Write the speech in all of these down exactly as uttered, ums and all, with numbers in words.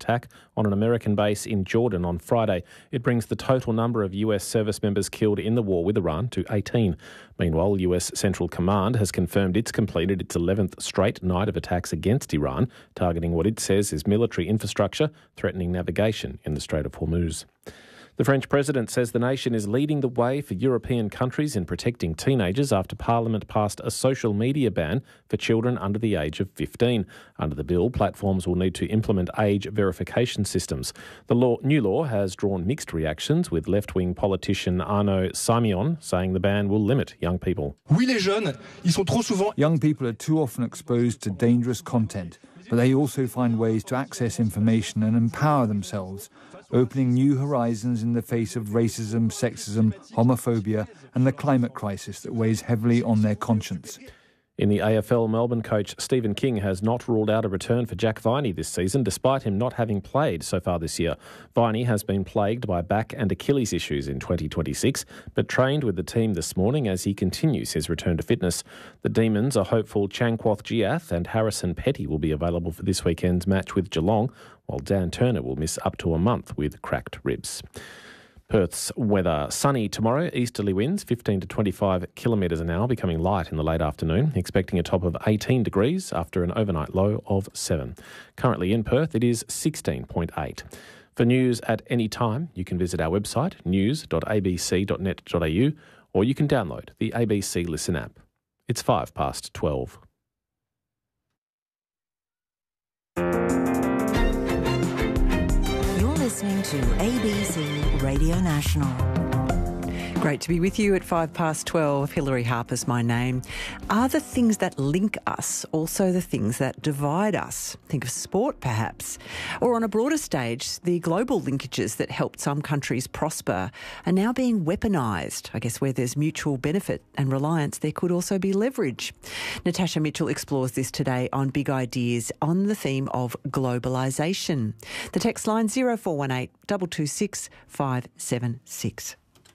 attack on an American base in Jordan on Friday. It brings the total number of U S service members killed in the war with Iran to eighteen. Meanwhile, U S Central Command has confirmed it's completed its eleventh straight night of attacks against Iran, targeting what it says is military infrastructure, threatening navigation in the Strait of Hormuz. The French president says the nation is leading the way for European countries in protecting teenagers after Parliament passed a social media ban for children under the age of fifteen. Under the bill, platforms will need to implement age verification systems. The law, new law has drawn mixed reactions, with left-wing politician Arnaud Simeon saying the ban will limit young people. Oui, les jeunes, ils sont trop souvent... Young people are too often exposed to dangerous content, but they also find ways to access information and empower themselves, opening new horizons in the face of racism, sexism, homophobia and the climate crisis that weighs heavily on their conscience. In the A F L, Melbourne coach Stephen King has not ruled out a return for Jack Viney this season, despite him not having played so far this year. Viney has been plagued by back and Achilles issues in twenty twenty-six, but trained with the team this morning as he continues his return to fitness. The Demons are hopeful Changquoth Giath and Harrison Petty will be available for this weekend's match with Geelong, while Dan Turner will miss up to a month with cracked ribs. Perth's weather. Sunny tomorrow, easterly winds fifteen to twenty-five kilometres an hour, becoming light in the late afternoon, expecting a top of eighteen degrees after an overnight low of seven. Currently in Perth, it is sixteen point eight. For news at any time, you can visit our website, news dot a b c dot net dot a u, or you can download the A B C Listen app. It's five past twelve. Listening to A B C Radio National. Great to be with you at five past twelve. Hilary Harper's my name. Are the things that link us also the things that divide us? Think of sport, perhaps. Or on a broader stage, the global linkages that helped some countries prosper are now being weaponised. I guess where there's mutual benefit and reliance, there could also be leverage. Natasha Mitchell explores this today on Big Ideas on the theme of globalisation. The text line zero four one eight, two two six, five seven six.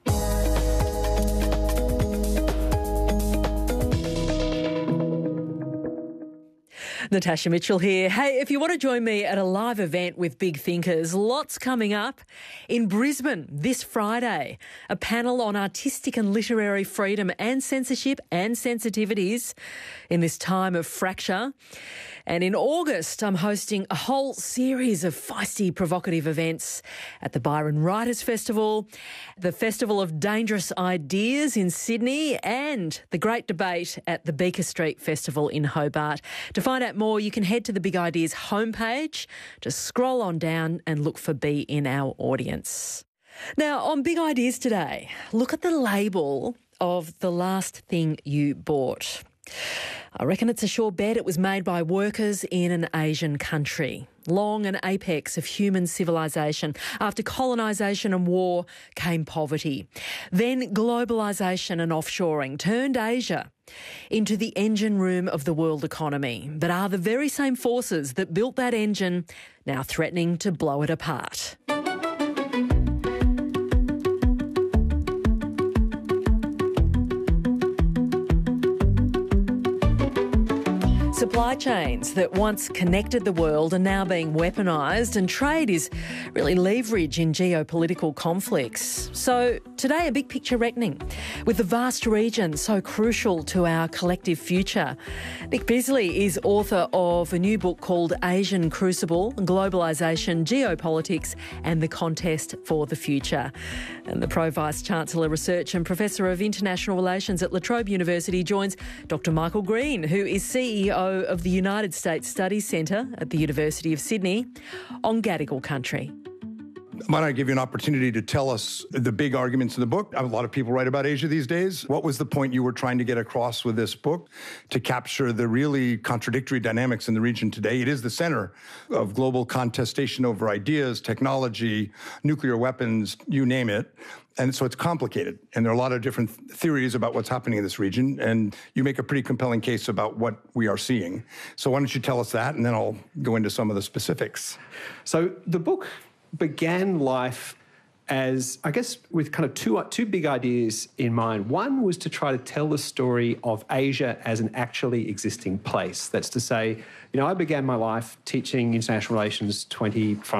Natasha Mitchell here. Hey, if you want to join me at a live event with big thinkers, lots coming up in Brisbane this Friday. A panel on artistic and literary freedom and censorship and sensitivities in this time of fracture. And in August, I'm hosting a whole series of feisty, provocative events at the Byron Writers Festival, the Festival of Dangerous Ideas in Sydney, and the Great Debate at the Beaker Street Festival in Hobart. To find out more, you can head to the Big Ideas homepage. Just scroll on down and look for Be in Our Audience. Now, on Big Ideas today, look at the label of the last thing you bought. I reckon it's a sure bet it was made by workers in an Asian country. Long an apex of human civilisation. After colonisation and war came poverty. Then globalisation and offshoring turned Asia into the engine room of the world economy. But are the very same forces that built that engine now threatening to blow it apart? Supply chains that once connected the world are now being weaponised, and trade is really leverage in geopolitical conflicts. So today, a big picture reckoning with the vast region so crucial to our collective future. Nick Bisley is author of a new book called Asian Crucible, Globalisation, Geopolitics and the Contest for the Future. And the Pro Vice-Chancellor Research and Professor of International Relations at La Trobe University joins Doctor Michael Green, who is C E O of the United States Studies Centre at the University of Sydney, on Gadigal country. Might I give you an opportunity to tell us the big arguments in the book? A lot of people write about Asia these days. What was the point you were trying to get across with this book to capture the really contradictory dynamics in the region today? It is the center of global contestation over ideas, technology, nuclear weapons, you name it. And so it's complicated. And there are a lot of different theories about what's happening in this region. And you make a pretty compelling case about what we are seeing. So why don't you tell us that, and then I'll go into some of the specifics. So the book began life as, I guess, with kind of two, two big ideas in mind. One was to try to tell the story of Asia as an actually existing place. That's to say, you know, I began my life teaching international relations twenty-five